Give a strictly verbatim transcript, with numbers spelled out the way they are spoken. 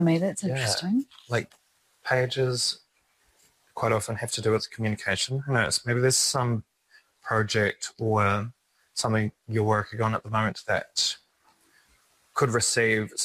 me. That's Yeah. interesting. Like pages quite often have to do with communication. Who knows? Maybe there's some project or something you're working on at the moment that could receive